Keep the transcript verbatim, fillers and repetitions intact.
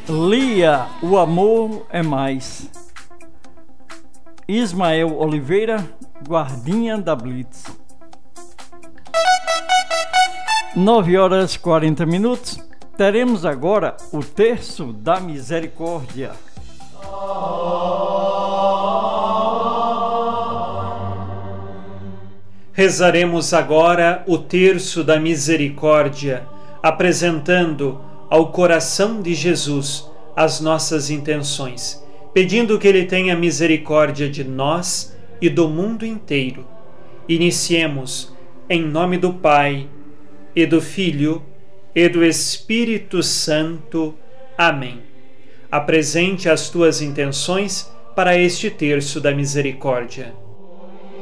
Lia, o amor é mais. Ismael Oliveira, guardinha da Blitz. nove horas e quarenta minutos. Teremos agora o Terço da Misericórdia. Rezaremos agora o Terço da Misericórdia, apresentando ao coração de Jesus as nossas intenções, pedindo que Ele tenha misericórdia de nós e do mundo inteiro. Iniciemos em nome do Pai, e do Filho, e do Espírito Santo. Amém. Apresente as tuas intenções para este Terço da Misericórdia.